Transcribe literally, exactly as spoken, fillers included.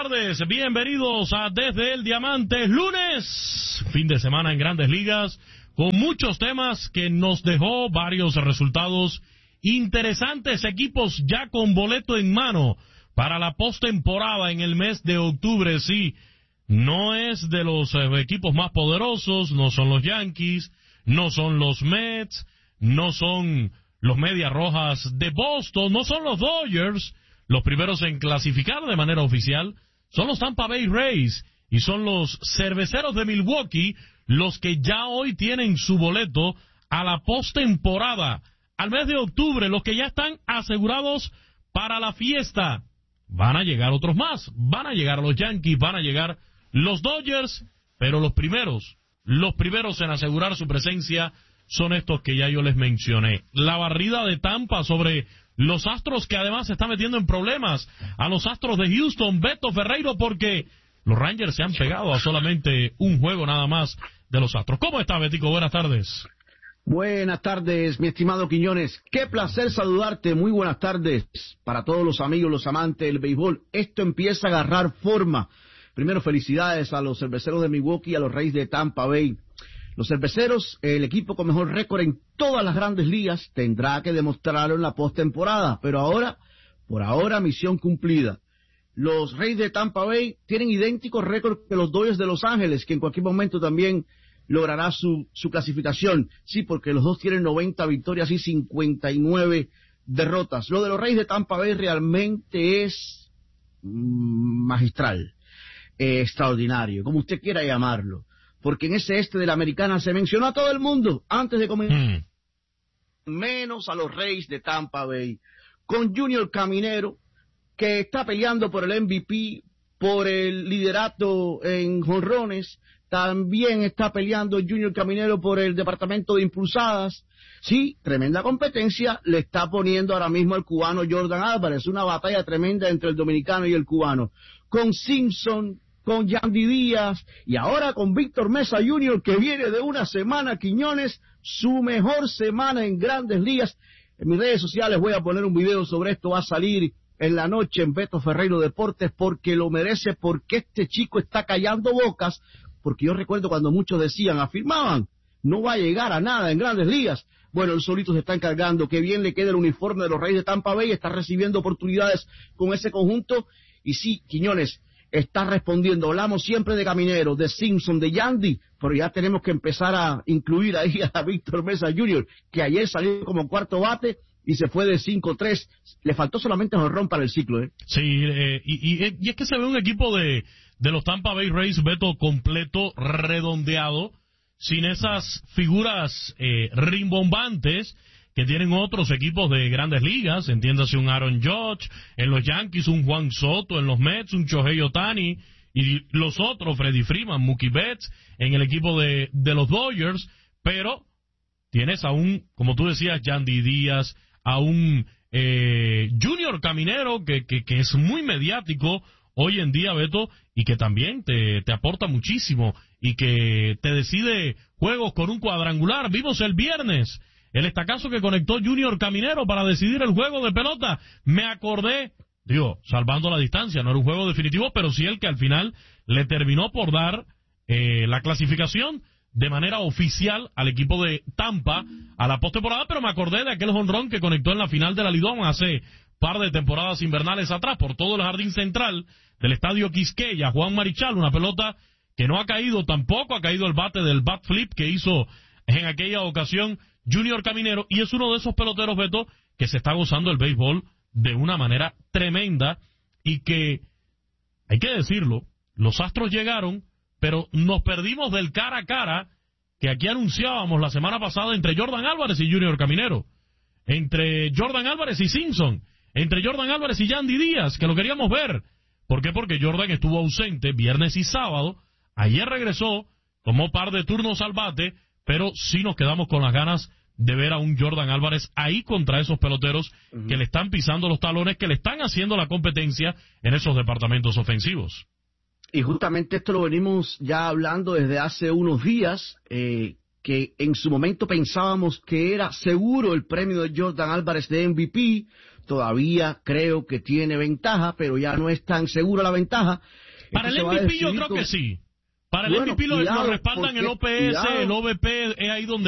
tardes, bienvenidos a Desde el Diamante, lunes, fin de semana en Grandes Ligas, con muchos temas que nos dejó varios resultados interesantes, equipos ya con boleto en mano para la postemporada en el mes de octubre. Sí, no es de los eh, equipos más poderosos, no son los Yankees, no son los Mets, no son los Medias Rojas de Boston, no son los Dodgers. Los primeros en clasificar de manera oficial son los Tampa Bay Rays y son los Cerveceros de Milwaukee los que ya hoy tienen su boleto a la postemporada al mes de octubre, los que ya están asegurados para la fiesta. Van a llegar otros más, van a llegar los Yankees, van a llegar los Dodgers, pero los primeros, los primeros en asegurar su presencia son estos que ya yo les mencioné. La barrida de Tampa sobre los Astros, que además se está metiendo en problemas a los Astros de Houston, Beto Ferreiro, porque los Rangers se han pegado a solamente un juego nada más de los Astros. ¿Cómo está, Betico? Buenas tardes. Buenas tardes, mi estimado Quiñones. Qué placer saludarte. Muy buenas tardes para todos los amigos, los amantes del béisbol. Esto empieza a agarrar forma. Primero, felicidades a los Cerveceros de Milwaukee y a los Rays de Tampa Bay. Los Cerveceros, el equipo con mejor récord en todas las Grandes Ligas, tendrá que demostrarlo en la postemporada, pero ahora, por ahora, misión cumplida. Los Rays de Tampa Bay tienen idéntico récord que los Dodgers de Los Ángeles, que en cualquier momento también logrará su, su clasificación. Sí, porque los dos tienen noventa victorias y cincuenta y nueve derrotas. Lo de los Rays de Tampa Bay realmente es mmm, magistral, eh, extraordinario, como usted quiera llamarlo. Porque en ese este de la Americana se mencionó a todo el mundo antes de comenzar, mm. menos a los Rays de Tampa Bay, con Junior Caminero, que está peleando por el M V P, por el liderato en jonrones. También está peleando Junior Caminero por el departamento de impulsadas. Sí, tremenda competencia le está poniendo ahora mismo al cubano Jordan Álvarez, una batalla tremenda entre el dominicano y el cubano, con Simpson, con Yandy Díaz, y ahora con Víctor Mesa junior, que viene de una semana, Quiñones, su mejor semana en Grandes Ligas. En mis redes sociales voy a poner un video sobre esto, va a salir en la noche en Beto Ferreiro Deportes, porque lo merece, porque este chico está callando bocas, porque yo recuerdo cuando muchos decían, afirmaban, no va a llegar a nada en Grandes Ligas. Bueno, él solito se está encargando, que bien le queda el uniforme de los Reyes de Tampa Bay, está recibiendo oportunidades con ese conjunto, y sí, Quiñones, está respondiendo. Hablamos siempre de Caminero, de Simpson, de Yandy, pero ya tenemos que empezar a incluir ahí a Víctor Mesa junior, que ayer salió como cuarto bate y se fue de cinco tres. Le faltó solamente jonrón para el ciclo, ¿eh? Sí, eh, y, y, y es que se ve un equipo de, de los Tampa Bay Rays, Beto, completo, redondeado, sin esas figuras eh, rimbombantes que tienen otros equipos de Grandes Ligas, entiéndase un Aaron Judge, en los Yankees un Juan Soto, en los Mets un Shohei Ohtani, y los otros, Freddie Freeman, Mookie Betts, en el equipo de, de los Dodgers, pero tienes a un, como tú decías, Yandy Díaz, a un eh, Junior Caminero que, que, que es muy mediático hoy en día, Beto, y que también te, te aporta muchísimo, y que te decide juegos con un cuadrangular. Vimos el viernes el estacazo que conectó Junior Caminero para decidir el juego de pelota. Me acordé, digo, salvando la distancia, no era un juego definitivo, pero sí el que al final le terminó por dar eh, la clasificación de manera oficial al equipo de Tampa a la postemporada, pero me acordé de aquel jonrón que conectó en la final de la Lidón hace par de temporadas invernales atrás, por todo el jardín central del estadio Quisqueya, Juan Marichal, una pelota que no ha caído, tampoco ha caído el bate del bat flip que hizo en aquella ocasión Junior Caminero, y es uno de esos peloteros, Beto, que se está gozando el béisbol de una manera tremenda, y que, hay que decirlo, los Astros llegaron, pero nos perdimos del cara a cara que aquí anunciábamos la semana pasada entre Jordan Álvarez y Junior Caminero, entre Jordan Álvarez y Simpson, entre Jordan Álvarez y Yandy Díaz, que lo queríamos ver. ¿Por qué? Porque Jordan estuvo ausente viernes y sábado, ayer regresó, tomó par de turnos al bate, pero sí nos quedamos con las ganas de ver a un Jordan Álvarez ahí contra esos peloteros uh-huh. que le están pisando los talones, que le están haciendo la competencia en esos departamentos ofensivos. Y justamente esto lo venimos ya hablando desde hace unos días, eh, que en su momento pensábamos que era seguro el premio de Jordan Álvarez de M V P. todavía creo que tiene ventaja, pero ya no es tan segura la ventaja. Para Esto el se va a M V P yo decidir creo con- que sí. Para el Bueno, M V P lo, cuidado, lo respaldan el porque- O P S, cuidado. el O V P, es ahí donde